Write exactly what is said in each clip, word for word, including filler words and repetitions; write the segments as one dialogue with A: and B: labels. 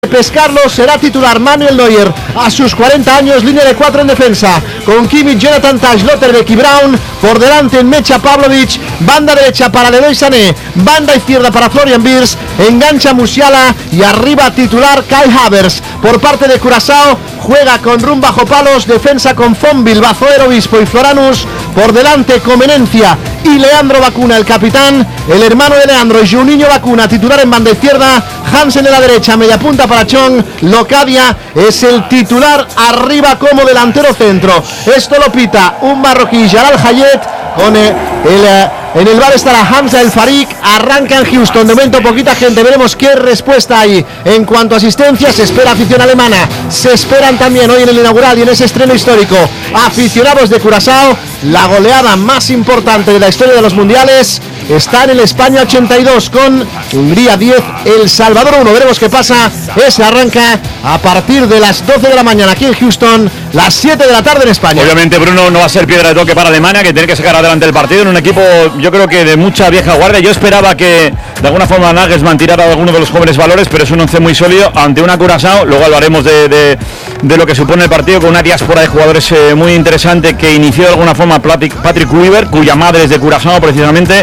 A: repescarlo, será titular Manuel Neuer a sus cuarenta años, línea de cuatro en defensa, con Kimmich, Jonathan Tah, Schlotterbeck y Brown, por delante en Mecha Pavlovic, banda derecha para Leroy Sané, banda izquierda para Florian Wirtz, engancha Musiala y arriba titular Kai Havertz. Por parte de Curazao juega con Rum bajo palos, defensa con Fonville, Bazoer, Obispo y Floranus, por delante Comenencia y Leandro Bacuna, el capitán, el hermano de Leandro, Juninho Bacuna, titular en banda izquierda, Hansen en la derecha, media punta para Chong, Locadia es el titular arriba como delantero centro. Esto lo pita un marroquí, Jalal Hayet, con el, el en el bar estará Hamza El Farik. Arranca en Houston, de momento poquita gente, veremos qué respuesta hay en cuanto a asistencia. Se espera afición alemana, se esperan también hoy en el inaugural y en ese estreno histórico aficionados de Curazao. La goleada más importante de la historia de los mundiales está en el España ochenta y dos con Hungría diez, El Salvador uno. Veremos qué pasa. Ese arranca a partir de las doce de la mañana aquí en Houston, las siete de la tarde en España.
B: Obviamente Bruno no va a ser piedra de toque para Alemania, que tiene que sacar adelante el partido en un equipo, yo creo que de mucha vieja guardia. Yo esperaba que de alguna forma Nagelsmann tirara alguno de los jóvenes valores, pero es un once muy sólido ante una Curazao. Luego hablaremos de, de, de lo que supone el partido, con una diáspora de jugadores eh, muy interesante que inició de alguna forma Patrick Weaver, cuya madre es de Curazao precisamente.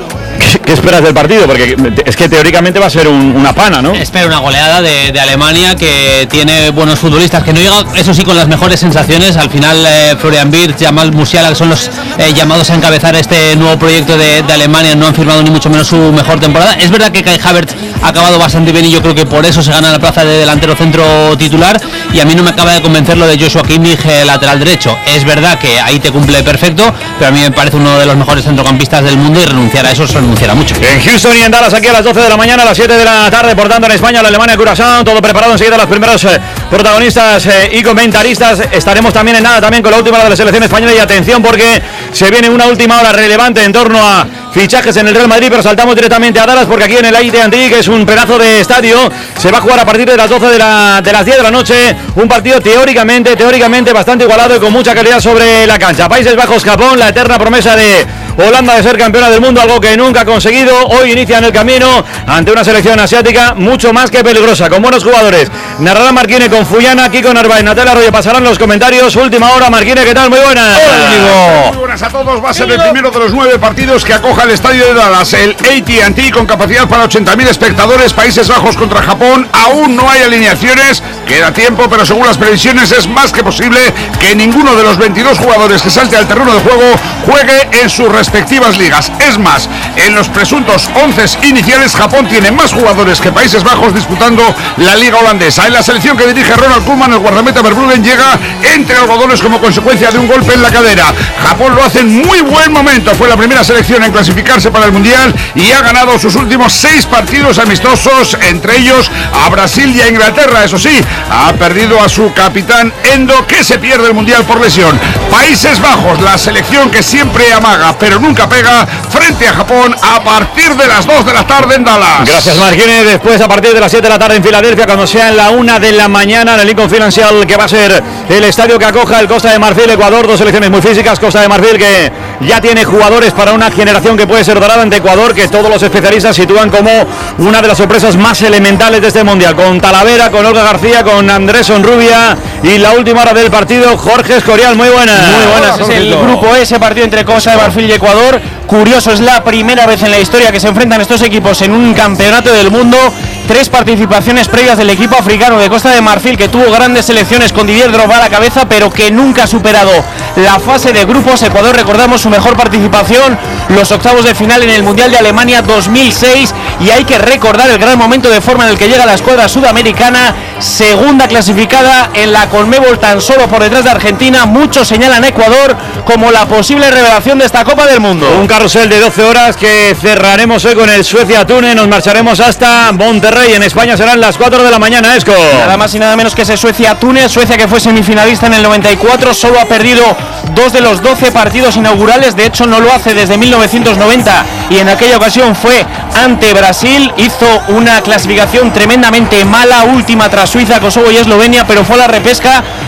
B: ¿Qué esperas del partido? Porque es que teóricamente va a ser un, una pana, ¿no?
C: Espero una goleada de, de Alemania, que tiene buenos futbolistas, que no llega, eso sí, con las mejores sensaciones. Al final eh, Florian Wirtz, Jamal Musiala, que son los eh, llamados a encabezar este nuevo proyecto de, de Alemania, no han firmado ni mucho menos su mejor temporada. Es verdad que Kai Havertz ha acabado bastante bien y yo creo que por eso se gana la plaza de delantero centro titular, y a mí no me acaba de convencer lo de Joshua Kimmich, eh, lateral derecho. Es verdad que ahí te cumple perfecto, pero a mí me parece uno de los mejores centrocampistas del mundo, y renunciar a eso es renunciar a mucho.
B: En Houston y en Dallas, aquí a las doce de la mañana, a las siete de la tarde, por tanto en España, la Alemania, Curazao, todo preparado. Enseguida los primeros eh, protagonistas eh, y comentaristas. Estaremos también en nada también con la última hora de la selección española, y atención porque se viene una última hora relevante en torno a fichajes en el Real Madrid, pero saltamos directamente a Dallas porque aquí en el A T and T, que es un pedazo de estadio, se va a jugar a partir de las doce de, la, de las diez de la noche, un partido teóricamente, teóricamente bastante igualado y con mucha calidad sobre la cancha. Países Bajos, Japón, la eterna promesa de Holanda de ser campeona del mundo, algo que nunca ha conseguido. Hoy inician el camino ante una selección asiática mucho más que peligrosa, con buenos jugadores. Narrará Marquine con Fuyana, Kiko Narváez, Natalia Arroyo pasarán los comentarios. Última hora, Marquine, ¿qué tal? Muy buenas.
D: Hola, muy buenas a todos. Va a ser el primero de los nueve partidos que acoja el estadio de Dallas, el A T and T, con capacidad para ochenta mil espectadores. Países Bajos contra Japón. Aún no hay alineaciones, queda tiempo, pero según las previsiones es más que posible que ninguno de los veintidós jugadores que salte al terreno de juego juegue en sus respectivas ligas. Es más, en los presuntos once iniciales, Japón tiene más jugadores que Países Bajos disputando la liga holandesa. En la selección que dirige Ronald Koeman, el guardameta Verbruggen llega entre algodones como consecuencia de un golpe en la cadera. Japón lo hace en muy buen momento, fue la primera selección en clasificarse para el Mundial y ha ganado sus últimos seis partidos amistosos, entre ellos a Brasil y a Inglaterra. Eso sí, ha perdido a su capitán Endo, que se pierde el Mundial por lesión. Países Bajos, la selección que siempre amaga pero nunca pega, frente a Japón a partir de las dos de la tarde en Dallas.
B: Gracias, Marquine. Después, a partir de las siete de la tarde en Filadelfia, cuando sea en la una de la mañana, en el Lincoln Financial, que va a ser el estadio que acoja el Costa de Marfil, Ecuador. Dos selecciones muy físicas. Costa de Marfil, que ya tiene jugadores para una generación que puede ser dorada, ante Ecuador, que todos los especialistas sitúan como una de las sorpresas más elementales de este Mundial, con Talavera, con Olga García, con Andrés Onrubia, y la última hora del partido, Jorge Escorial. Muy buenas.
E: Muy buenas. Es el grupo E, ese partido entre Costa de Marfil y Ecuador. Curioso, es la primera vez en la historia que se enfrentan estos equipos en un campeonato del mundo. Tres participaciones previas del equipo africano de Costa de Marfil, que tuvo grandes selecciones con Didier Drogba a la cabeza, pero que nunca ha superado la fase de grupos. Ecuador, recordamos su mejor participación, los octavos de final en el Mundial de Alemania dos mil seis, y hay que recordar el gran momento de forma en el que llega la escuadra sudamericana, segunda clasificada en la Conmebol, tan solo por detrás de Argentina. Muchos señalan a Ecuador como la posible revelación de esta Copa del Mundo.
B: Un carrusel de doce horas que cerraremos hoy con el Suecia-Túnez. Nos marcharemos hasta Monterrey. En España serán las cuatro de la mañana, Esco.
E: Nada más y nada menos que ese Suecia-Túnez. Suecia, que fue semifinalista en el noventa y cuatro, solo ha perdido dos de los doce partidos inaugurales. De hecho, no lo hace desde mil novecientos noventa, y en aquella ocasión fue ante Brasil. Hizo una clasificación tremendamente mala, última tras Suiza, Kosovo y Eslovenia, pero fue a la repesca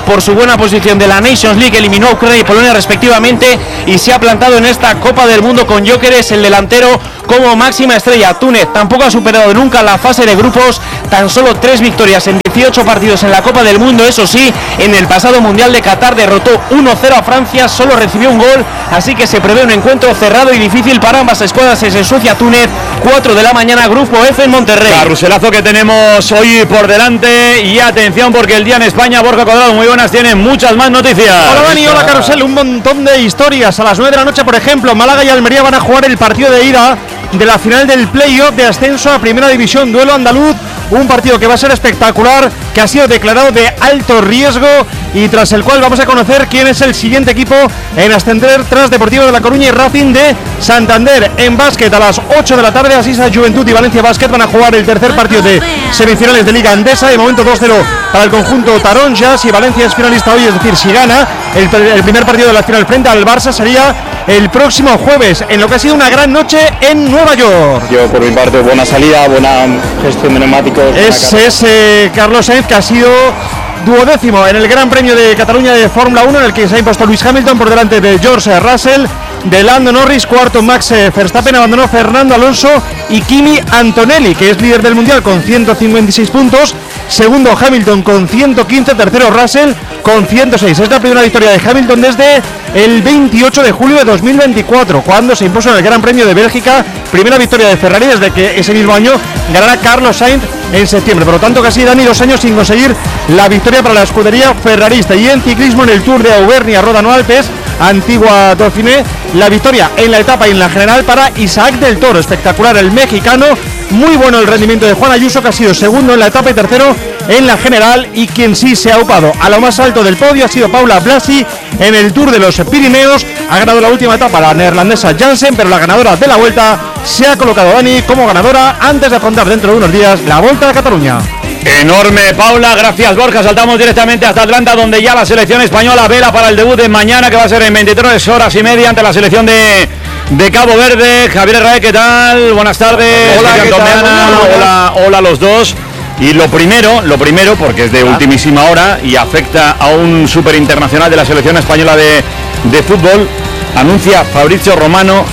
E: por su buena posición de la Nations League, eliminó a Ucrania y Polonia respectivamente y se ha plantado en esta Copa del Mundo con Gyökeres, el delantero, como máxima estrella. Túnez tampoco ha superado nunca la fase de grupos, tan solo tres victorias en dieciocho partidos en la Copa del Mundo. Eso sí, en el pasado Mundial de Qatar derrotó uno cero a Francia, solo recibió un gol, así que se prevé un encuentro cerrado y difícil para ambas escuadras. Es en Suecia-Túnez, cuatro de la mañana, Grupo F en Monterrey.
B: Carruselazo que tenemos hoy por delante y atención porque el día en España, Borja Cuadrado, muy buenas, tiene muchas más noticias.
A: Hola Dani, hola Carrusel, un montón de historias. A las nueve de la noche, por ejemplo, Málaga y Almería van a jugar el partido de ida de la final del playoff de ascenso a Primera División, duelo andaluz, un partido que va a ser espectacular, que ha sido declarado de alto riesgo y tras el cual vamos a conocer quién es el siguiente equipo en ascender tras Deportivo de La Coruña y Racing de Santander. En básquet a las ocho de la tarde, Asisa Juventud y Valencia Básquet van a jugar el tercer partido de semifinales de Liga Endesa. De momento dos cero para el conjunto Taronja. Si Valencia es finalista hoy, es decir, si gana, el, el primer partido de la final frente al Barça sería el próximo jueves, en lo que ha sido una gran noche en Nueva York.
F: Yo por mi parte, buena salida, buena gestión de neumáticos.
A: Es ese Carlos Sainz, que ha sido duodécimo en el Gran Premio de Cataluña de Fórmula uno, en el que se ha impuesto Lewis Hamilton por delante de George Russell, de Lando Norris. Cuarto Max Verstappen, abandonó Fernando Alonso y Kimi Antonelli, que es líder del mundial con ciento cincuenta y seis puntos. Segundo Hamilton con ciento quince, tercero Russell con ciento seis. Es la primera victoria de Hamilton desde el veintiocho de julio de dos mil veinticuatro, cuando se impuso en el Gran Premio de Bélgica. Primera victoria de Ferrari desde que ese mismo año ganará Carlos Sainz en septiembre. Por lo tanto, casi Dani, dos años sin conseguir la victoria para la escudería ferrarista. Y en ciclismo, en el Tour de Auvernia-Ródano-Alpes, Antigua Dauphiné, la victoria en la etapa y en la general para Isaac del Toro. Espectacular el mexicano, muy bueno el rendimiento de Juan Ayuso, que ha sido segundo en la etapa y tercero en la general, y quien sí se ha upado a lo más alto del podio ha sido Paula Blasi en el Tour de los Pirineos. Ha ganado la última etapa la neerlandesa Jansen, pero la ganadora de la Vuelta se ha colocado, Dani, como ganadora antes de afrontar dentro de unos días la Volta de Cataluña.
B: Enorme, Paula, gracias Borja. Saltamos directamente hasta Atlanta, donde ya la selección española vela para el debut de mañana, que va a ser en veintitrés horas y media ante la selección de, de Cabo Verde. Javier Herrera, ¿qué tal? Buenas tardes.
A: Hola, ¿qué tal?
B: Hola, hola, hola a los dos. Y lo primero, lo primero, porque es de ultimísima hora y afecta a un súper internacional de la selección española de, de fútbol, anuncia Fabrizio Romano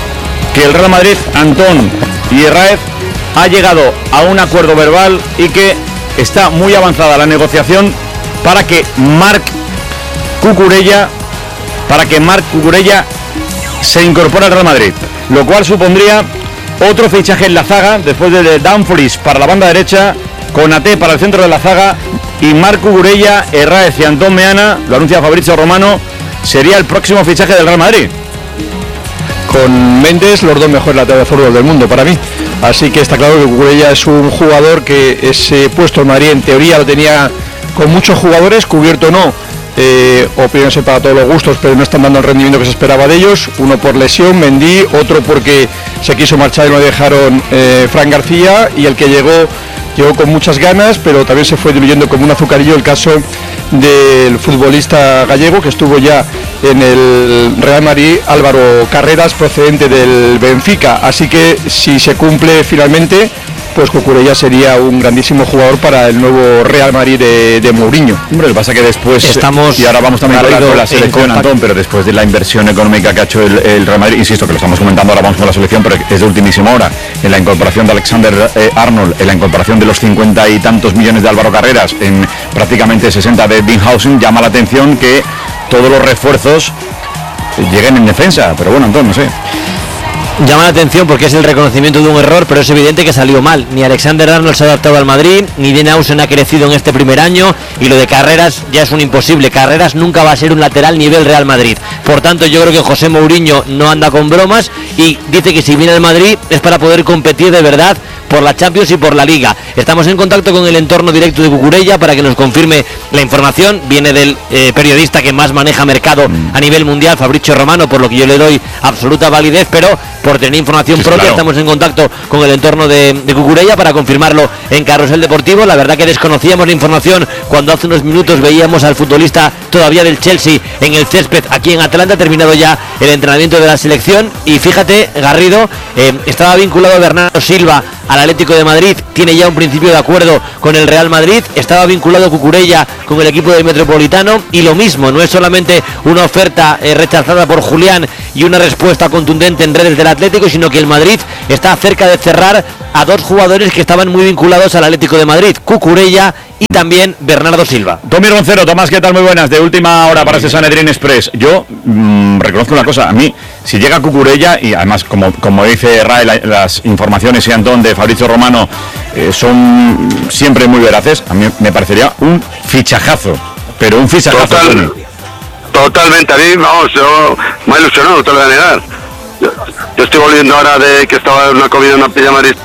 B: que el Real Madrid, Antón y Herráez, ha llegado a un acuerdo verbal y que está muy avanzada la negociación para que Marc Cucurella, para que Marc Cucurella se incorpore al Real Madrid, lo cual supondría otro fichaje en la zaga después de Dumfries para la banda derecha, Konaté para el centro de la zaga y Marc Cucurella, Herráez y Antón Meana, lo anuncia Fabrizio Romano, sería el próximo fichaje del Real Madrid.
F: Con Mendes, los dos mejores laterales de fútbol del mundo para mí. Así que está claro que Cucurella es un jugador que ese puesto en Madrid en teoría lo tenía con muchos jugadores, cubierto no, eh, opiniones para todos los gustos, pero no están dando el rendimiento que se esperaba de ellos. Uno por lesión, Mendy, otro porque se quiso marchar y no dejaron eh, Fran García, y el que llegó, llegó con muchas ganas, pero también se fue diluyendo como un azucarillo. El caso del futbolista gallego que estuvo ya en el Real Madrid, Álvaro Carreras, procedente del Benfica. Así que si se cumple finalmente, pues Cucurella sería un grandísimo jugador para el nuevo Real Madrid de, de Mourinho.
B: Hombre, lo que pasa que después
C: estamos,
B: y ahora vamos también a hablar con la selección, Antón, pero después de la inversión económica que ha hecho el, el Real Madrid, insisto que lo estamos comentando, ahora vamos con la selección, pero es de ultimísima hora, en la incorporación de Alexander eh, Arnold, en la incorporación de los cincuenta y tantos millones de Álvaro Carreras, en prácticamente sesenta de Dinhausen, llama la atención que todos los refuerzos lleguen en defensa, pero bueno, Antón, no sé.
C: Llama la atención porque es el reconocimiento de un error, pero es evidente que salió mal. Ni Alexander Arnold se ha adaptado al Madrid, ni Dinhausen ha crecido en este primer año, y lo de Carreras ya es un imposible. Carreras nunca va a ser un lateral nivel Real Madrid. Por tanto, yo creo que José Mourinho no anda con bromas y dice que si viene al Madrid es para poder competir de verdad por la Champions y por la Liga. Estamos en contacto con el entorno directo de Cucurella para que nos confirme la información. Viene del eh, periodista que más maneja mercado a nivel mundial, Fabrizio Romano, por lo que yo le doy absoluta validez, pero por tener información sí, propia claro. Estamos en contacto con el entorno de, de Cucurella para confirmarlo en Carrusel Deportivo. La verdad que desconocíamos la información cuando hace unos minutos veíamos al futbolista todavía del Chelsea en el césped aquí en Atlanta. Ha terminado ya el entrenamiento de la selección y fíjate, Garrido, eh, estaba vinculado a Bernardo Silva
G: al Atlético de Madrid, tiene ya un principio de acuerdo con el Real Madrid, estaba vinculado Cucurella con el equipo del Metropolitano, y lo mismo, no es solamente una oferta eh, rechazada por Julián y una respuesta contundente en redes del Atlético, sino que el Madrid está cerca de cerrar a dos jugadores que estaban muy vinculados al Atlético de Madrid, Cucurella y también Bernardo Silva.
B: Tommy Roncero, Tomás, ¿qué tal? Muy buenas, de última hora para este Sanedrín Express. Yo mmm, reconozco una cosa, a mí, si llega Cucurella, y además, como, como dice Rae, la, las informaciones y Antón de Fabrizio Romano eh, son siempre muy veraces, a mí me parecería un fichajazo, pero un fichajazo.
H: Total, totalmente, a mí, vamos, yo me ha ilusionado, te lo voy a negar. Yo, yo estoy volviendo ahora de que estaba en una comida en una pijama de...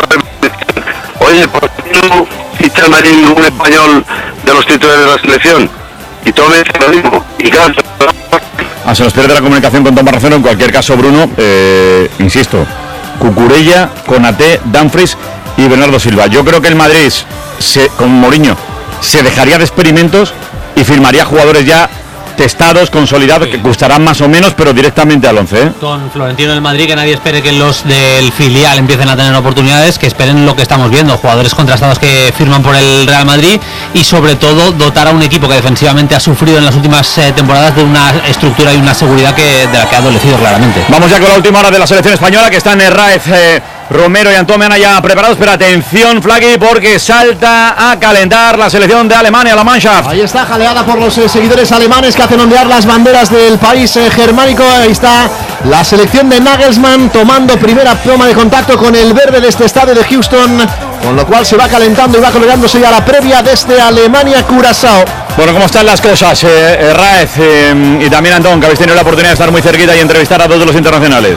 H: Oye, ¿por qué no ficha el Madrid ningún español de los titulares de la selección? Y todo me dice lo mismo. Y claro,
B: ah, se nos pierde la comunicación con Tomás Roncero. En cualquier caso, Bruno, eh, insisto, Cucurella, Konaté, Dumfries y Bernardo Silva. Yo creo que el Madrid, se, con Mourinho, se dejaría de experimentos y firmaría jugadores ya testados, consolidados, sí, que gustarán más o menos, pero directamente al once, ¿eh?
C: Con Florentino del Madrid, que nadie espere que los del filial empiecen a tener oportunidades, que esperen lo que estamos viendo, jugadores contrastados que firman por el Real Madrid, y sobre todo dotar a un equipo que defensivamente ha sufrido en las últimas eh, temporadas de una estructura y una seguridad que de la que ha adolecido claramente.
B: Vamos ya con la última hora de la selección española, que están en Raez, eh, Romero y Antón Meana ya preparados, pero atención, Flaqui, porque salta a calentar la selección de Alemania, la Mannschaft.
A: Ahí está, jaleada por los eh, seguidores alemanes que hacen ondear las banderas del país eh, germánico. Ahí está la selección de Nagelsmann tomando primera toma de contacto con el verde de este estadio de Houston, con lo cual se va calentando y va colgándose ya la previa desde Alemania-Curazao.
B: Bueno, ¿cómo están las cosas, eh, eh, Raez eh, y también Antón, que habéis tenido la oportunidad de estar muy cerquita y entrevistar a todos los internacionales?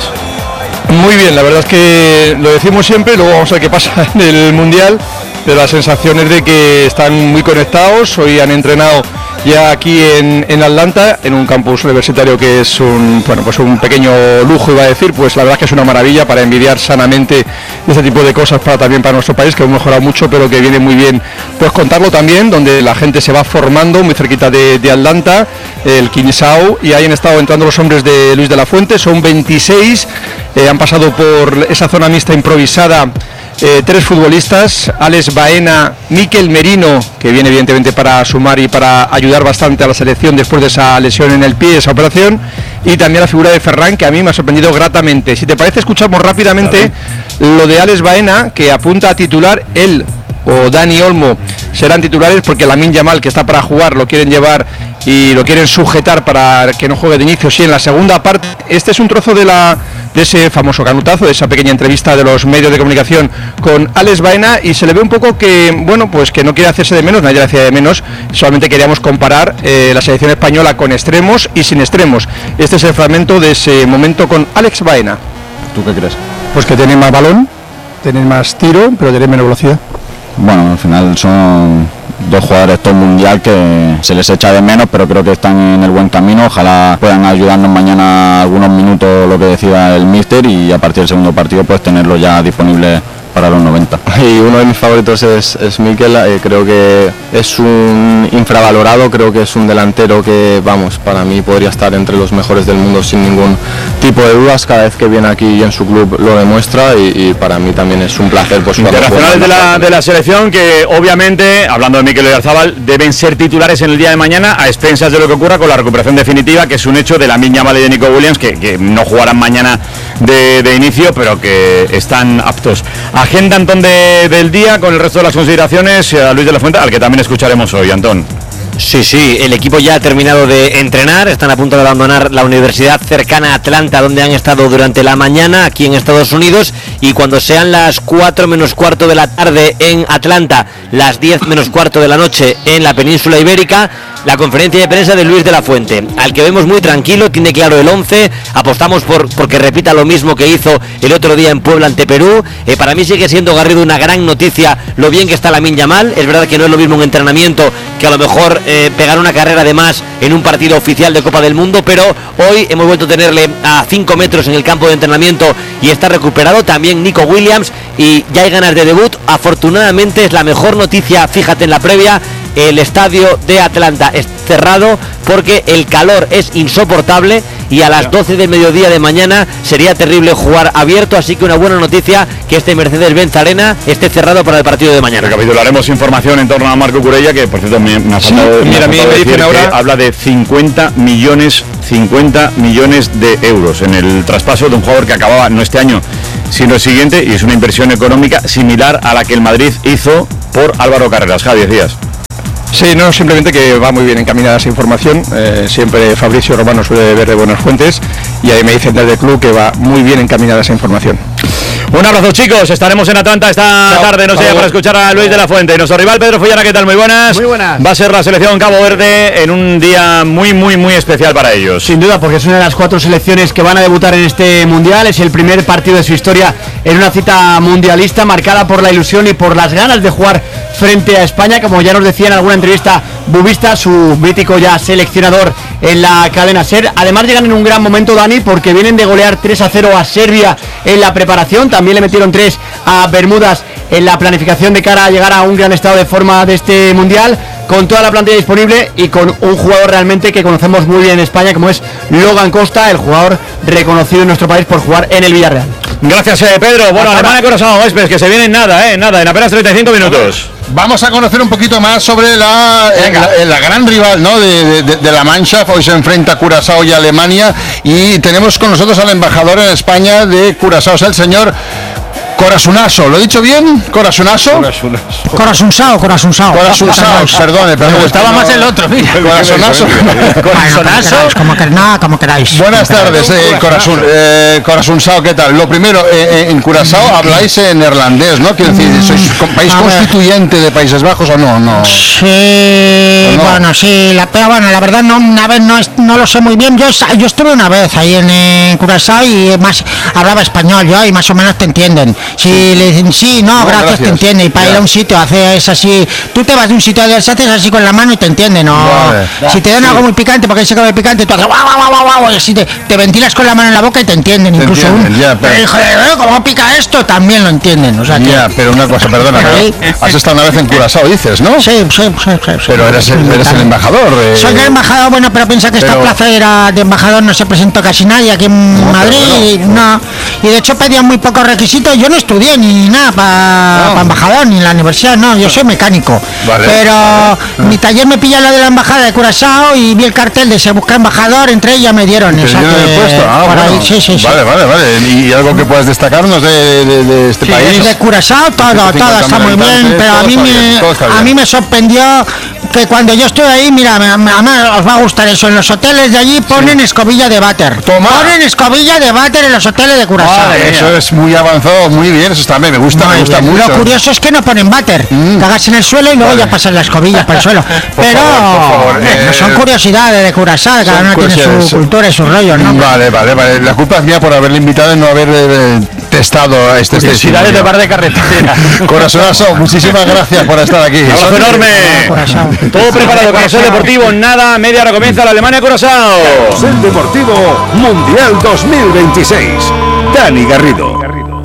F: Muy bien, la verdad es que lo decimos siempre, luego vamos a ver qué pasa en el Mundial, pero la sensación es de que están muy conectados. Hoy han entrenado ya aquí en, en Atlanta, en un campus universitario que es un, bueno, pues un pequeño lujo, iba a decir, pues la verdad es que es una maravilla para envidiar sanamente este tipo de cosas para también para nuestro país, que hemos mejorado mucho, pero que viene muy bien pues contarlo también, donde la gente se va formando muy cerquita de, de Atlanta, el Kinsau, y ahí han estado entrando los hombres de Luis de la Fuente, son veintiséis, eh, han pasado por esa zona mixta improvisada. Eh, tres futbolistas, Alex Baena, Mikel Merino, que viene evidentemente para sumar y para ayudar bastante a la selección después de esa lesión en el pie, esa operación, y también la figura de Ferran, que a mí me ha sorprendido gratamente. Si te parece, escuchamos rápidamente lo de Alex Baena, que apunta a titular. Él o Dani Olmo serán titulares porque Lamine Yamal, que está para jugar, lo quieren llevar y lo quieren sujetar para que no juegue de inicio, sí, en la segunda parte. Este es un trozo de la de ese famoso canutazo, de esa pequeña entrevista de los medios de comunicación con Alex Baena, y se le ve un poco que, bueno, pues que no quiere hacerse de menos, nadie le hacía de menos, solamente queríamos comparar eh, la selección española con extremos y sin extremos. Este es el fragmento de ese momento con Alex Baena.
I: ¿Tú qué crees?
F: Pues que tienen más balón, tienen más tiro, pero tienen menos velocidad.
I: Bueno, al final son dos jugadores top mundial que se les echa de menos, pero creo que están en el buen camino. Ojalá puedan ayudarnos mañana algunos minutos, lo que decía el míster, y a partir del segundo partido pues tenerlo ya disponible para los noventa.
J: Y uno de mis favoritos es, es Mikel, eh, creo que es un infravalorado, creo que es un delantero que, vamos, para mí podría estar entre los mejores del mundo sin ningún tipo de dudas. Cada vez que viene aquí y en su club lo demuestra, y, y para mí también es un placer. Pues,
B: internacionales de la, de la selección que obviamente, hablando de Mikel Oyarzabal, deben ser titulares en el día de mañana, a expensas de lo que ocurra con la recuperación definitiva, que es un hecho de Lamine Yamal y de Nico Williams, que, que no jugarán mañana de, de inicio, pero que están aptos. Agenda, Antón, de, del día con el resto de las consideraciones, a Luis de la Fuente, al que también escucharemos hoy, Antón.
G: Sí, sí, el equipo ya ha terminado de entrenar, están a punto de abandonar la universidad cercana a Atlanta, donde han estado durante la mañana aquí en Estados Unidos, y cuando sean las cuatro menos cuarto de la tarde en Atlanta, las diez menos cuarto de la noche en la península ibérica, la conferencia de prensa de Luis de la Fuente, al que vemos muy tranquilo, tiene claro el once, apostamos por porque repita lo mismo que hizo el otro día en Puebla ante Perú. Eh, para mí sigue siendo, Garrido, una gran noticia lo bien que está Lamine Yamal. Es verdad que no es lo mismo un entrenamiento que a lo mejor eh, pegar una carrera de más en un partido oficial de Copa del Mundo, pero hoy hemos vuelto a tenerle a cinco metros en el campo de entrenamiento y está recuperado. También Nico Williams, y ya hay ganas de debut. Afortunadamente es la mejor noticia, fíjate en la previa, el estadio de Atlanta es cerrado porque el calor es insoportable y a las doce del mediodía de mañana sería terrible jugar abierto, así que una buena noticia que este Mercedes-Benz Arena esté cerrado para el partido de mañana.
B: Recapitularemos información en torno a Marco Curella, que por cierto me, me ha faltado,
F: sí, mira, a mí me dicen ahora,
B: habla de cincuenta millones de euros en el traspaso de un jugador que acababa no este año sino el siguiente, y es una inversión económica similar a la que el Madrid hizo por Álvaro Carreras. Javi, decías.
F: Sí, no, simplemente que va muy bien encaminada esa información. Eh, siempre Fabricio Romano suele ver de buenas fuentes y ahí me dicen desde el club que va muy bien encaminada esa información.
B: Un abrazo, chicos, estaremos en Atlanta esta Chao. tarde, no sé, para escuchar a Luis de la Fuente. Y nuestro rival Pedro Follana, ¿qué tal? Muy buenas.
A: Muy buenas.
B: Va a ser la selección Cabo Verde en un día muy, muy, muy especial para ellos.
E: Sin duda, porque es una de las cuatro selecciones que van a debutar en este Mundial. Es el primer partido de su historia en una cita mundialista marcada por la ilusión y por las ganas de jugar frente a España. Como ya nos decía en alguna entrevista Bubista, su mítico ya seleccionador en la cadena SER. Además llegan en un gran momento, Dani, porque vienen de golear tres a cero a Serbia en la preparación. También le metieron tres a Bermudas en la planificación de cara a llegar a un gran estado de forma de este Mundial, con toda la plantilla disponible y con un jugador realmente que conocemos muy bien en España, como es Logan Costa, el jugador reconocido en nuestro país por jugar en el Villarreal.
B: Gracias, eh, Pedro. Bueno, Alemania Curazao, Espes, que se viene en nada, eh, nada, en apenas treinta y cinco minutos.
K: Vamos a conocer un poquito más sobre la, eh, la, la gran rival, ¿no? de, de, de la Mannschaft. Hoy se enfrenta Curazao y Alemania, y tenemos con nosotros al embajador en España de Curazao, es el señor Corasunaso. ¿Lo he dicho bien? ¿Corasunaso?
L: Corasunsao, Corasunsao.
K: Corasunsao, perdone, pero
L: me gustaba
K: no,
L: más el otro, mira.
K: Corasunaso.
L: Corasunaso. Como que nada, como queráis.
K: Buenas tardes, eh, Corazun, eh, Corasunsao, ¿qué tal? Lo primero, eh, en Curazao habláis en neerlandés, ¿no? Quiero decir, ¿sois país constituyente de Países Bajos o no? No.
L: Sí, no? bueno, sí, la, pero bueno, la verdad no, una vez no, no lo sé muy bien. Yo, yo estuve una vez ahí en, en Curazao y más hablaba español yo y más o menos te entienden. Si le dicen sí, no, no gracias, gracias, te entiende. Y para ya. ir a un sitio, haces así. Tú te vas de un sitio a otro, haces así con la mano y te entienden. No, vale. Si te dan sí. algo muy picante, porque se come picante, tú haces guau, guau, guau, guau, y así te, te ventilas con la mano en la boca y te entienden. Te incluso entienden, un. Ya, pero... pero hijo de, ¿cómo pica esto? También lo entienden. O sea, que...
K: Ya, pero una cosa, perdona, ¿sí? Has estado una vez en Curazao, dices, ¿no?
L: Sí, sí, sí. sí, sí
K: pero eres el, eres el embajador. Eh...
L: Soy el embajador, bueno, pero piensa que pero... esta plaza era de embajador, no se presentó casi nadie aquí en no, Madrid. Y, no. y de hecho pedían muy pocos requisitos. Yo no estudié ni nada para no. pa embajador ni en la universidad, no, yo soy mecánico, vale. pero vale. mi taller me pilla lo de la embajada de Curazao y vi el cartel de se busca embajador, entre ellas me dieron
K: esa que, ah, bueno. ahí, sí, sí, vale, sí. vale, vale, y algo que puedas destacarnos de, de, de este
L: sí,
K: país.
L: De Curazao todo, todo está muy bien, pero a mí me a mí me sorprendió que cuando yo estoy ahí, mira, me, me, me, os va a gustar eso, en los hoteles de allí ponen sí. escobilla de váter. Toma. Ponen escobilla de váter en los hoteles de Curazao.
K: Vale, eso es muy avanzado, muy bien, eso también me gusta, no, me gusta mucho.
L: Lo curioso es que no ponen váter, mm. cagas en el suelo y luego vale. ya pasan la escobilla para el suelo. Por pero favor, por favor, eh, no son curiosidades de Curazao, cada uno tiene su cultura y su rollo, ¿no?
K: Vale, vale, vale. La culpa es mía por haberle invitado y no haber eh, testado este
E: curiosidades de bar de carretera.
K: Corazonazo, muchísimas gracias por estar aquí.
B: Un abrazo enorme. Todo preparado, Carrusel Deportivo, nada, media hora comienza la Alemania Curazao.
M: Carrusel Deportivo Mundial dos mil veintiséis. Dani Garrido.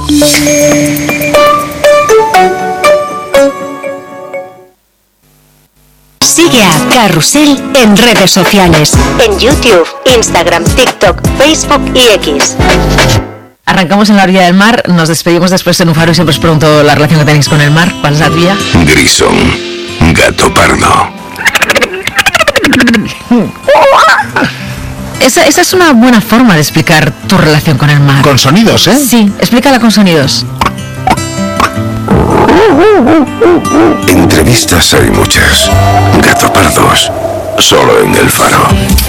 N: Sigue a Carrusel en redes sociales, en YouTube, Instagram, TikTok, Facebook y X.
O: Arrancamos en la orilla del mar, nos despedimos después en un faro y siempre os pregunto la relación que tenéis con el mar. ¿Cuál es la tuya?
P: Grisón, gato pardo.
O: Esa, esa es una buena forma de explicar tu relación con el mar.
K: Con sonidos, ¿eh?
O: Sí, explícala con sonidos.
P: Entrevistas hay muchas. Gato pardos, solo en El Faro.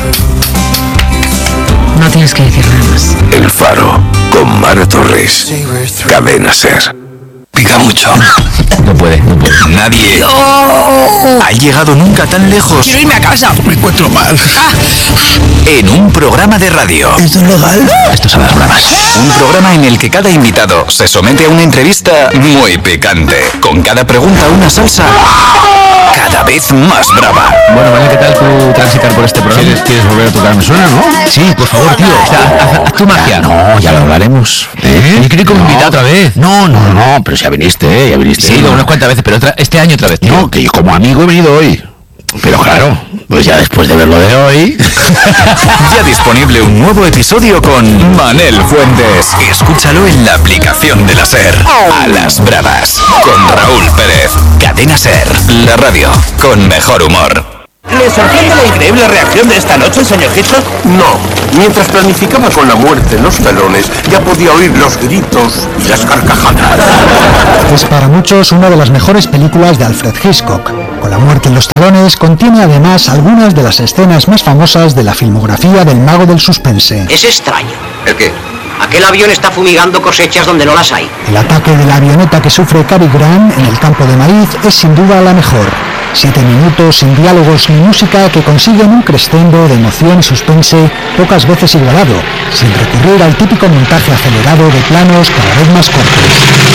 O: No tienes que decir nada más.
P: El Faro, con Mara Torres. Cadena SER. Pica mucho.
G: No puede, no puede.
P: Nadie no. ha llegado nunca tan lejos.
L: Quiero irme a casa.
P: Me encuentro mal. Ah. En un programa de radio.
L: ¿Esto es legal?
P: Esto son las bromas. Un programa en el que cada invitado se somete a una entrevista muy picante. Con cada pregunta una salsa cada vez más brava.
G: Bueno, vale, ¿qué tal tu transitar por este programa?
K: ¿Quieres, ¿quieres volver a tocar? ¿Me suena, no?
G: Sí, por favor, tío. O sea, haz, haz tu magia.
K: No, ya lo hablaremos.
G: ¿Eh? Yo quiero como no. invitado otra vez.
K: No, no, no, pero ya viniste, ¿eh? Ya viniste.
G: Sí, ¿no? unas cuantas veces, pero otra, este año otra vez, tío.
K: No, que yo como amigo he venido hoy. Pero claro,
Q: Pues ya después de ver lo de hoy...
P: Ya disponible un nuevo episodio con Manel Fuentes. Escúchalo en la aplicación de la SER. A las bravas. Con Raúl Pérez. Cadena SER. La radio con mejor humor.
Q: ¿Le sorprende la increíble reacción de esta noche, señor Hitchcock?
R: No. Mientras planificaba con la muerte en los telones, ya podía oír los gritos y las carcajadas.
S: Es para muchos una de las mejores películas de Alfred Hitchcock. Con la muerte en los telones contiene además algunas de las escenas más famosas de la filmografía del mago del suspense.
T: Es extraño. ¿El qué? Aquel avión está fumigando cosechas donde no las hay.
S: El ataque de la avioneta que sufre Cary Grant en el campo de maíz es sin duda la mejor. Siete minutos sin diálogos ni música que consiguen un crescendo de emoción y suspense pocas veces igualado, sin recurrir al típico montaje acelerado de planos cada vez más cortos.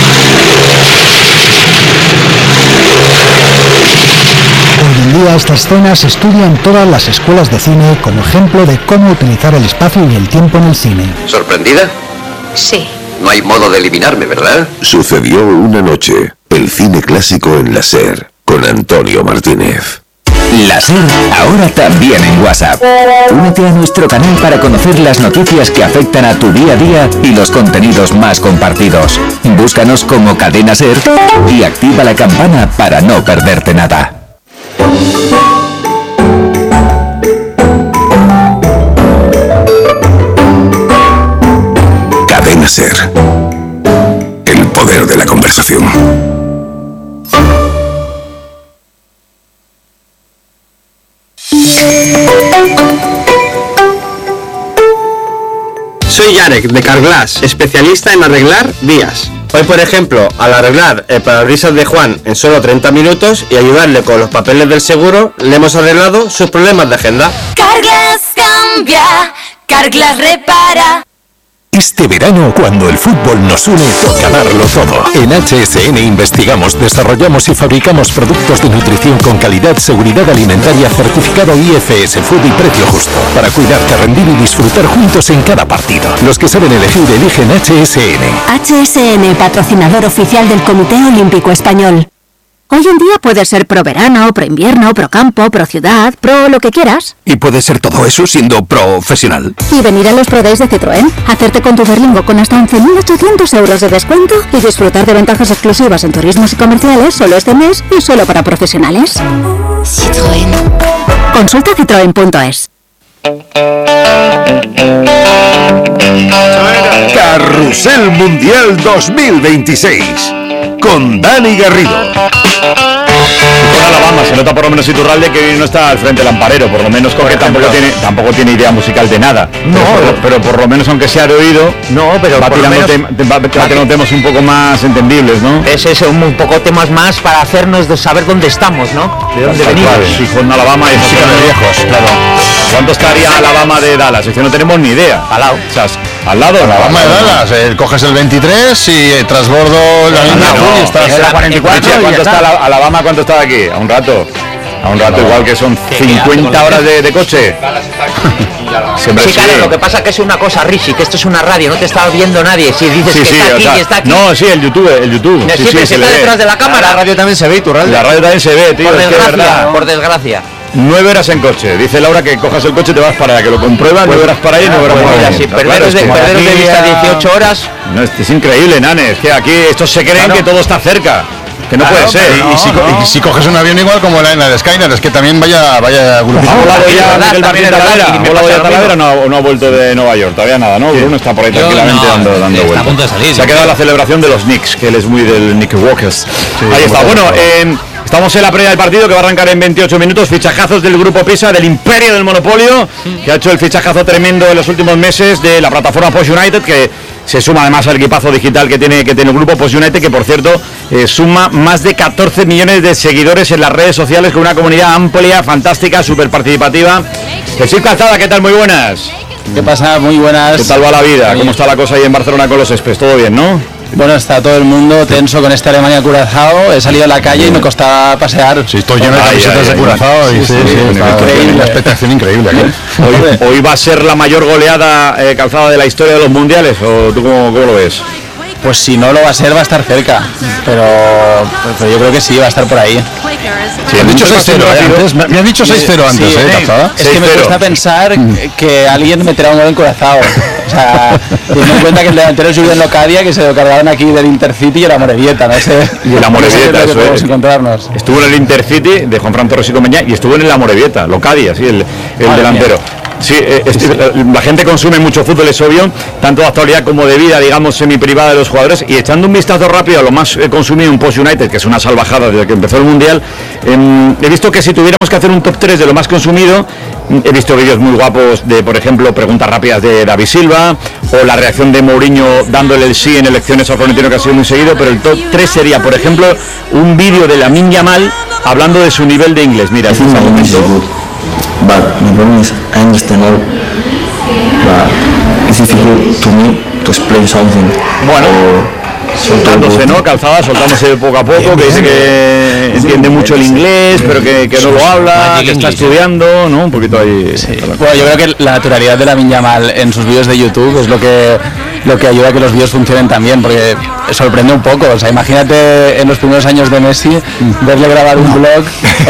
S: Hoy en día esta escena se estudia en todas las escuelas de cine como ejemplo de cómo utilizar el espacio y el tiempo en el cine.
T: ¿Sorprendida?
N: Sí.
T: No hay modo de eliminarme, ¿verdad?
M: Sucedió una noche. El cine clásico en la SER. Con Antonio Martínez.
P: La SER, ahora también en WhatsApp. Únete a nuestro canal para conocer las noticias que afectan a tu día a día y los contenidos más compartidos. Búscanos como Cadena SER y activa la campana para no perderte nada.
M: Cadena SER. El poder de la conversación.
U: Soy Yarek de Carglass, especialista en arreglar vías. Hoy, por ejemplo, al arreglar el parabrisas de Juan en solo treinta minutos y ayudarle con los papeles del seguro, le hemos arreglado sus problemas de agenda.
V: Carglass cambia, Carglass repara.
M: Este verano, cuando el fútbol nos une, toca darlo todo. En H S N investigamos, desarrollamos y fabricamos productos de nutrición con calidad, seguridad alimentaria, certificado I F S Food y precio justo. Para cuidarte, rendir y disfrutar juntos en cada partido. Los que saben elegir, eligen H S N.
V: H S N, patrocinador oficial del Comité Olímpico Español. Hoy en día puede ser pro verano, pro invierno, pro campo, pro ciudad, pro lo que quieras.
M: Y puede ser todo eso siendo profesional.
V: Y venir a los Pro Days de Citroën, hacerte con tu Berlingo con hasta once mil ochocientos euros de descuento y disfrutar de ventajas exclusivas en turismos y comerciales solo este mes y solo para profesionales. Citroën. Consulta citroen punto es.
M: Carrusel Mundial dos mil veintiséis con Dani Garrido.
B: Con Alabama se nota por lo menos Iturralde que no está al frente del amparero, por lo menos porque tampoco tiene tampoco tiene idea musical de nada. No, pero, pero por lo menos aunque sea de oído,
W: no, pero
B: va
W: por lo
B: tirando
W: menos
B: tem, va, va tirando temas un poco más entendibles, ¿no?
W: Es eso, un poco temas más para hacernos de saber dónde estamos, ¿no? De dónde venimos.
B: Y con Alabama y música de viejos, claro. ¿Cuánto estaría Alabama de Dallas? Es que no tenemos ni idea.
W: Al lado.
B: O sea, al lado.
K: Alabama de Dallas, eh, coges el veintitrés y eh, transbordo la línea azul y estás
B: en la cuarenta y cuatro. ¿Cuánto está la, Alabama? ¿Cuánto está de aquí? A un rato. A un rato igual que son cincuenta horas de, de coche.
W: Siempre sí, claro, lo que pasa es que es una cosa, Richie, que esto es una radio, no te está viendo nadie. Si dices
B: sí,
W: que
B: sí,
W: está aquí,
B: o sea,
W: que está aquí.
B: No, sí, el YouTube, el YouTube.
W: Sí,
B: sí,
W: sí,
B: se
W: está
B: ve.
W: detrás de la cámara.
B: La radio también se ve, Iturralde. La radio también se ve, tío.
W: Por
B: es
W: desgracia,
B: que es verdad.
W: por desgracia.
B: Nueve horas en coche. Dice Laura que cojas el coche, te vas para allá, que lo compruebas, nueve horas para ahí y nueve horas para allá.
W: Si perderos de, perderos de vista dieciocho horas.
B: No, es, es increíble, Nanes. Es que aquí estos se creen claro. que todo está cerca. Que no
K: claro,
B: puede ser.
K: Y, no, y, si, no. y si coges un avión igual como la en la de Skynet, es que también vaya vaya grupito.
B: ¿Ha volado ya Miguel Martín Talavera? ¿Ha volado ya Talavera o no, no ha vuelto de Nueva York? Todavía nada, ¿no? Bruno está por ahí tranquilamente no, dando, dando vueltas.
C: Está a punto de salir.
B: Se ha quedado la celebración de los Knicks, que él es muy del Knickerbockers. Sí, ahí está. Bueno, eh, estamos en la previa del partido que va a arrancar en veintiocho minutos. Fichajazos del grupo Pisa, del imperio del monopolio, que ha hecho el fichajazo tremendo en los últimos meses de la plataforma Post United, que se suma además al equipazo digital que tiene que tiene el grupo Post United, que por cierto eh, suma más de catorce millones de seguidores en las redes sociales, con una comunidad amplia, fantástica, súper participativa. Jesús Calzada, ¿qué tal? Muy buenas.
X: ¿Qué pasa? Muy buenas.
B: ¿Qué tal va la vida? ¿Cómo está la cosa ahí en Barcelona con los Espes? ¿Todo bien, no?
X: Bueno, está todo el mundo tenso con este Alemania Curazao. He salido a la calle y me costaba pasear.
K: Sí, estoy lleno de camisetas de Curazao. Sí, sí, sí, sí, una expectación increíble aquí.
B: Hoy, hoy va a ser la mayor goleada eh, calzada de la historia de los mundiales, ¿o tú cómo, cómo lo ves?
X: pues si no lo va a ser, va a estar cerca. Pero, pero yo creo que sí, va a estar por ahí.
K: Sí, me has dicho seis cero antes. Me has dicho seis cero antes,
X: sí,
K: ¿eh, Calzada?
X: Es que me cuesta pensar que alguien meterá un gol en Curazao. O sea, teniendo en cuenta que el delantero es Julián Locadia, que se lo cargaron aquí del Intercity y el Amorebieta, no sé.
B: Y el Amorebieta, eso es.
X: Encontrarnos.
B: Estuvo en el Intercity de Juan Fran Torres y compañía y estuvo en el Amorebieta, Locadia, sí, el, el delantero. Mía. Sí, eh, es, la, la gente consume mucho fútbol, es obvio, tanto de actualidad como de vida, digamos, semi-privada de los jugadores. Y echando un vistazo rápido a lo más eh, consumido en Post United, que es una salvajada desde que empezó el Mundial, eh, he visto que si tuviéramos que hacer un top tres de lo más consumido, he visto vídeos muy guapos de, por ejemplo, preguntas rápidas de David Silva, o la reacción de Mourinho dándole el sí en elecciones al Florentino, que ha sido muy seguido, pero el top tres sería, por ejemplo, un vídeo de Lamine Yamal hablando de su nivel de inglés. Mira, este es el momento.
D: But my problem is I understand all, but it's difficult to me to explain something.
B: Bueno, soltándose, ¿no? Calzada, soltándose poco a poco, que dice que entiende mucho el inglés, pero que, que no lo habla, que está estudiando, ¿no? Un poquito ahí.
X: Sí. Bueno, yo creo que la naturalidad de Lamine Yamal en sus vídeos de YouTube es lo que lo que ayuda a que los vídeos funcionen también, porque sorprende un poco. O sea, imagínate en los primeros años de Messi verle grabar un blog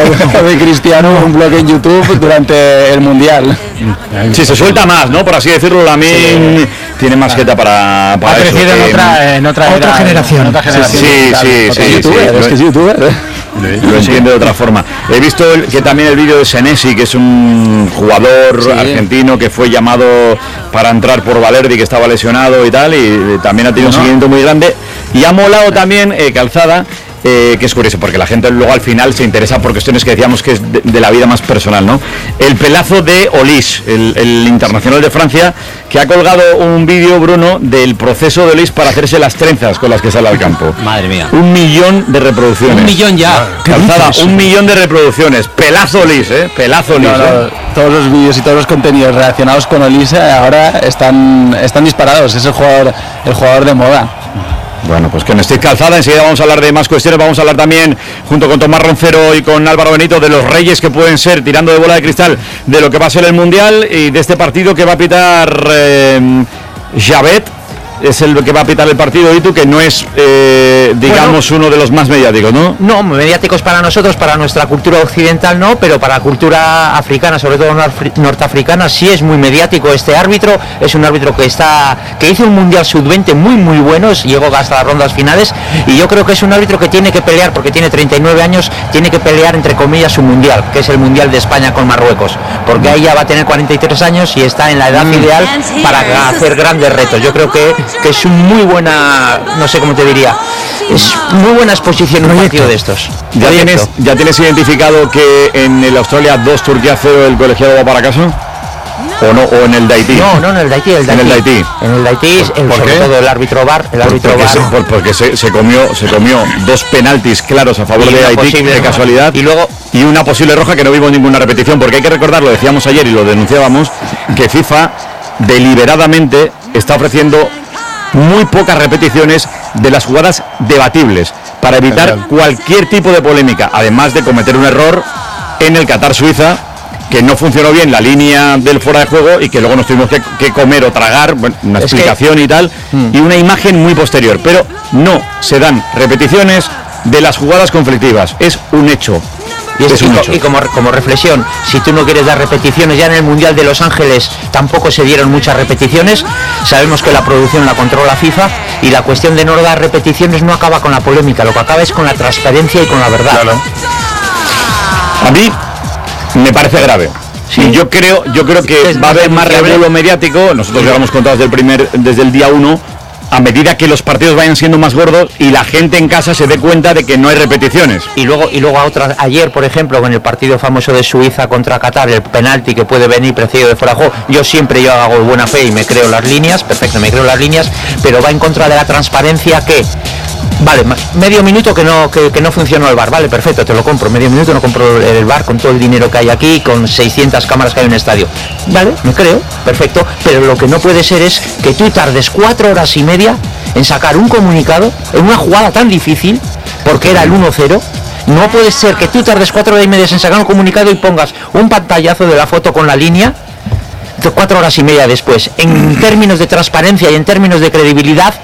X: o de Cristiano, un blog en YouTube durante el Mundial.
B: Sí, se suelta más, ¿no? Por así decirlo, Lamine sí. tiene más jeta para, para
L: ha
B: eso.
L: crecido en otra, en otra,
X: otra,
L: era,
X: generación.
L: en otra generación.
B: Sí, sí, sí.
X: Es youtuber, es que es youtuber.
B: Lo entiendo de otra forma. He visto el, que también el vídeo de Senesi, que es un jugador sí. argentino que fue llamado para entrar por Valerdi, que estaba lesionado y tal, y también ha tenido no, un seguimiento muy grande. Y ha molado también eh, Calzada, eh, que es curioso, porque la gente luego al final se interesa por cuestiones que decíamos que es de, de la vida más personal, ¿no? El pelazo de Olis, el, el internacional de Francia, que ha colgado un vídeo, Bruno, del proceso de Olis para hacerse las trenzas con las que sale al campo.
C: Madre mía.
B: Un millón de reproducciones.
C: Un millón ya.
B: Calzada, un millón de reproducciones. Pelazo Olis, ¿eh? Pelazo Olis. No, no,
X: ¿eh? Todos los vídeos y todos los contenidos relacionados con Olis ahora están, están disparados. Es el jugador, el jugador de moda.
B: Bueno, pues con Steve Calzada, enseguida vamos a hablar de más cuestiones, vamos a hablar también, junto con Tomás Roncero y con Álvaro Benito, de los reyes que pueden ser, tirando de bola de cristal, de lo que va a ser el Mundial y de este partido que va a pitar eh, Javet, es el que va a pitar el partido, y tú, que no es, eh, digamos, bueno, uno de los más mediáticos, ¿no?
W: No, mediáticos para nosotros, para nuestra cultura occidental no, pero para la cultura africana, sobre todo norteafricana, sí es muy mediático este árbitro. Es un árbitro que está que hizo un Mundial sub veinte muy muy bueno, llegó hasta las rondas finales, y yo creo que es un árbitro que tiene que pelear, porque tiene treinta y nueve años, tiene que pelear entre comillas su Mundial, que es el Mundial de España con Marruecos, porque ahí ya va a tener cuarenta y tres años y está en la edad mm. ideal para hacer grandes retos. Yo creo que que es un muy buena, no sé cómo te diría, es muy buena exposición en un partido de estos.
B: ¿Ya tienes, ¿Ya tienes identificado que en el Australia dos, Turquía cero, el colegiado va para casa? ¿O no? ¿O en el de Haití?
W: No, no, en el de Haití. El de
B: en el de Haití.
W: En el de Haití, el,
B: ¿Por
W: sobre
B: qué?
W: todo el árbitro V A R. El árbitro
B: porque
W: V A R.
B: Se, por, porque se, se, comió, se comió dos penaltis claros a favor de Haití, de casualidad,
W: y luego
B: y una posible roja que no vimos ninguna repetición, porque hay que recordar, lo decíamos ayer y lo denunciábamos, que FIFA deliberadamente está ofreciendo muy pocas repeticiones de las jugadas debatibles para evitar cualquier tipo de polémica, además de cometer un error en el Qatar-Suiza, que no funcionó bien la línea del fuera de juego y que luego nos tuvimos que, que comer o tragar, bueno, una es explicación que... y tal, mm. y una imagen muy posterior, pero no se dan repeticiones de las jugadas conflictivas, es un hecho.
W: Y, es, y, y como, como reflexión, si tú no quieres dar repeticiones, ya en el Mundial de Los Ángeles tampoco se dieron muchas repeticiones. Sabemos que la producción la controla FIFA, y la cuestión de no dar repeticiones no acaba con la polémica, lo que acaba es con la transparencia y con la verdad.
B: Claro. A mí me parece grave. Sí, y yo creo, yo creo que va a haber más revuelo mediático. Nosotros ya lo hemos contado desde el primer, desde el día uno, a medida que los partidos vayan siendo más gordos y la gente en casa se dé cuenta de que no hay repeticiones.
W: Y luego y luego a otra, ayer, por ejemplo, con el partido famoso de Suiza contra Qatar, el penalti que puede venir precedido de fuera de juego, yo siempre yo hago buena fe y me creo las líneas, perfecto, me creo las líneas, pero va en contra de la transparencia que... Vale, medio minuto que no que, que no funcionó el V A R, vale, perfecto, te lo compro, medio minuto no compro el V A R con todo el dinero que hay aquí, con seiscientas cámaras que hay en el estadio, vale, me creo, perfecto, pero lo que no puede ser es que tú tardes cuatro horas y media en sacar un comunicado en una jugada tan difícil, porque era el uno cero. No puede ser que tú tardes cuatro horas y media en sacar un comunicado y pongas un pantallazo de la foto con la línea cuatro horas y media después. En términos de transparencia y en términos de credibilidad,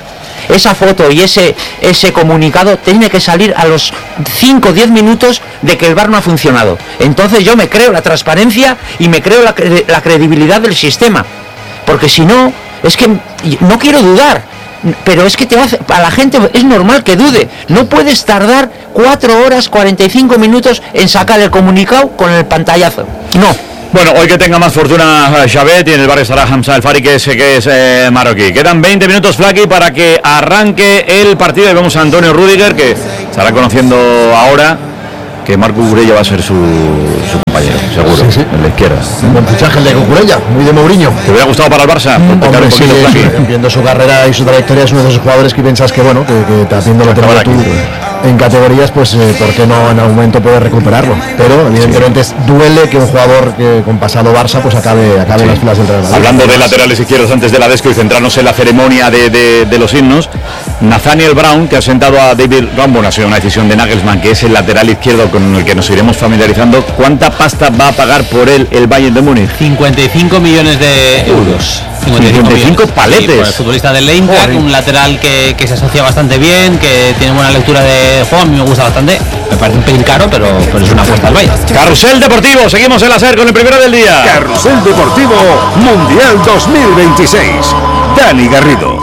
W: esa foto y ese, ese comunicado tiene que salir a los cinco o diez minutos de que el V A R no ha funcionado. Entonces yo me creo la transparencia y me creo la, la credibilidad del sistema. Porque si no, es que no quiero dudar, pero es que te hace, a la gente es normal que dude. No puedes tardar cuatro horas cuarenta y cinco minutos en sacar el comunicado con el pantallazo. No.
B: Bueno, hoy que tenga más fortuna Xavet y en el barrio estará Hamza El Fari, que es, que es eh, marroquí. Quedan veinte minutos, Flaky, para que arranque el partido y vemos a Antonio Rüdiger, que estará conociendo ahora que Marco Cucurella va a ser su, su compañero, seguro, sí, sí. En la izquierda.
A: Un buen fichaje el de Cucurella, muy de Mourinho.
B: ¿Te hubiera gustado para el Barça?
A: Mm, hombre, sí, sí, viendo su carrera y su trayectoria, es uno de esos jugadores que piensas que, bueno, que, que te haciendo lo que tú en categorías, pues, eh, ¿por qué no en algún momento puedes recuperarlo? Pero, evidentemente, sí. duele que un jugador que, con pasado Barça, pues acabe, acabe sí. en las filas del Real Madrid.
B: Hablando de laterales izquierdos antes de la desco y centrarnos en la ceremonia de, de, de los himnos, Nathaniel Brown, que ha sentado a David Rambon, ha sido una decisión de Nagelsmann, que es el lateral izquierdo con el que nos iremos familiarizando. ¿Cuánta pasta va a pagar por él el Bayern de Múnich?
C: cincuenta y cinco millones de euros.
B: cincuenta y cinco paletes. Sí,
C: el futbolista del Eintracht, un lateral que, que se asocia bastante bien, que tiene buena lectura de juego, a mí me gusta bastante. Me parece un pelín caro, pero, pero es una apuesta al Bayern.
B: Carrusel Deportivo, seguimos en la SER con el primero del día.
F: Carrusel Deportivo Mundial dos mil veintiséis. Dani Garrido.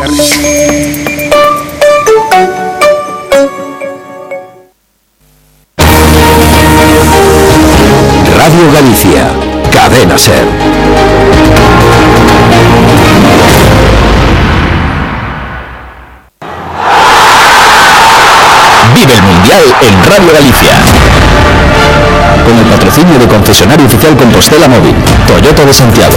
F: Radio Galicia, Cadena SER. Vive el Mundial en Radio Galicia. Con el patrocinio de concesionario oficial Compostela Móvil, Toyota de Santiago.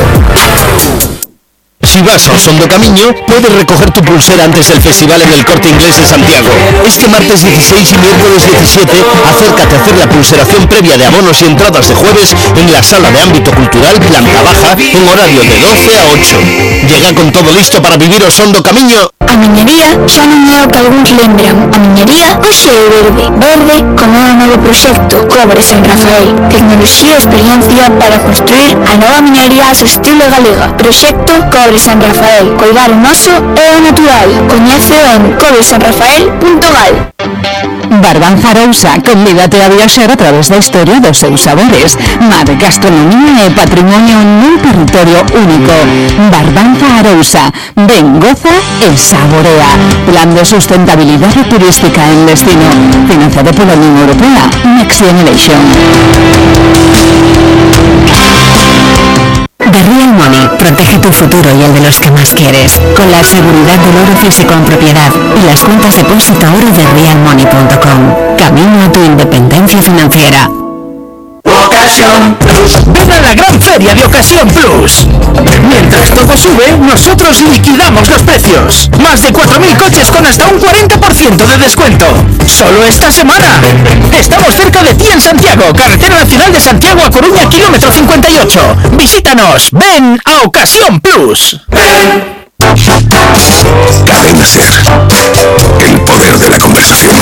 F: Si vas a Osondo Camiño, puedes recoger tu pulsera antes del festival en el Corte Inglés de Santiago. Este martes dieciséis y miércoles diecisiete, acércate a hacer la pulseración previa de abonos y entradas de jueves en la sala de ámbito cultural planta baja en horario de doce a ocho. Llega con todo listo para vivir Osondo Camiño.
V: A miñería xa non é o que algúns lembran. A miñería hoxe é verde. Verde como un novo proxecto Cobre San Rafael. Tecnoloxía e experiencia para construir a nova miñería a su estilo galega. Proxecto Cobre San Rafael. Coidar o noso é o natural. Coñece en cobre san rafael punto gal.
H: Barbanza Arousa convídate a viaxar a través da historia dos seus sabores. Mar, gastronomía e patrimonio nun territorio único. Barbanza Arousa. Ven, goza e saborea. Plan de sustentabilidade turística en destino. Financiado pola Unión Europea. Next Generation.
N: The Real Money protege tu futuro y el de los que más quieres, con la seguridad del oro físico en propiedad y las cuentas depósito oro de real money punto com. Camino a tu independencia financiera.
F: Ocasión Plus. Ven a la gran feria de Ocasión Plus. Mientras todo sube, nosotros liquidamos los precios. Más de cuatro mil coches con hasta un cuarenta por ciento de descuento. Solo esta semana. Estamos cerca de ti en Santiago, Carretera Nacional de Santiago a Coruña, kilómetro cincuenta y ocho. Visítanos. Ven a Ocasión Plus.
M: Cadena SER. El poder de la conversación.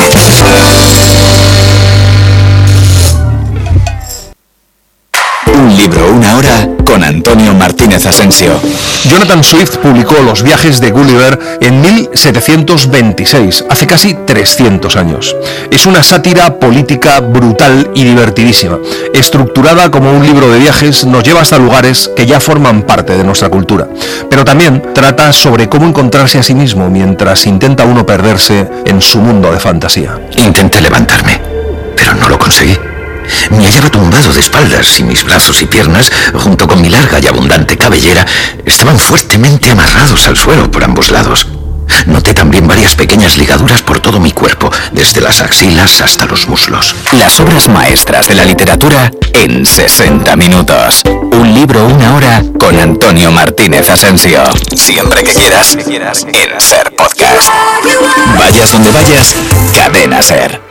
M: Un libro, una hora, con Antonio Martínez Asensio.
I: Jonathan Swift publicó Los viajes de Gulliver en mil setecientos veintiséis, hace casi trescientos años. Es una sátira política brutal y divertidísima. Estructurada como un libro de viajes, nos lleva hasta lugares que ya forman parte de nuestra cultura. Pero también trata sobre cómo encontrarse a sí mismo mientras intenta uno perderse en su mundo de fantasía.
M: Intenté levantarme, pero no lo conseguí. Me hallaba tumbado de espaldas y mis brazos y piernas, junto con mi larga y abundante cabellera, estaban fuertemente amarrados al suelo por ambos lados. Noté también varias pequeñas ligaduras por todo mi cuerpo, desde las axilas hasta los muslos.
P: Las obras maestras de la literatura en sesenta minutos. Un libro, una hora, con Antonio Martínez Asensio. Siempre que quieras, en SER Podcast. Vayas donde vayas, Cadena SER.